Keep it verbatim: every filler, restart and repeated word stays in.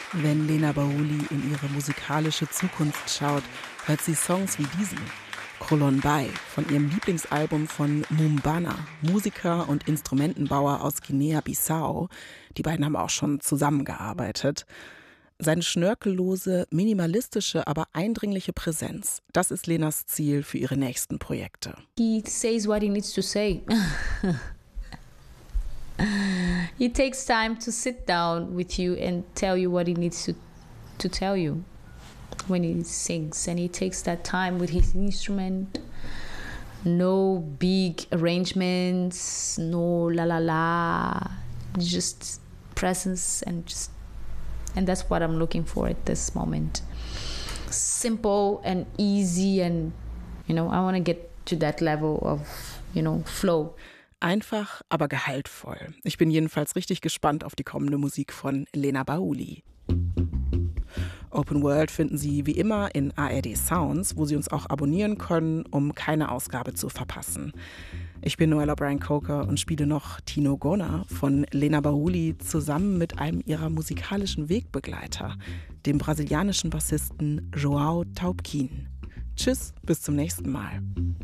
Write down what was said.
Wenn Lena Baouli in ihre musikalische Zukunft schaut, hört sie Songs wie diesen. Krolon Bay von ihrem Lieblingsalbum von Mumbana, Musiker und Instrumentenbauer aus Guinea-Bissau. Die beiden haben auch schon zusammengearbeitet. Seine schnörkellose, minimalistische, aber eindringliche Präsenz, das ist Lenas Ziel für ihre nächsten Projekte. He says what he needs to say. He takes time to sit down with you and tell you what he needs to, to tell you when he sings. And he takes that time with his instrument. No big arrangements, no la la la, just presence and just, and that's what I'm looking for at this moment. Simple and easy and, you know, I want to get to that level of, you know, flow. Einfach, aber gehaltvoll. Ich bin jedenfalls richtig gespannt auf die kommende Musik von Lena Baouli. Open World finden Sie wie immer in A R D Sounds, wo Sie uns auch abonnieren können, um keine Ausgabe zu verpassen. Ich bin Noella Bryan-Coker und spiele noch Tino Gona von Lena Baouli zusammen mit einem ihrer musikalischen Wegbegleiter, dem brasilianischen Bassisten João Taubquin. Tschüss, bis zum nächsten Mal.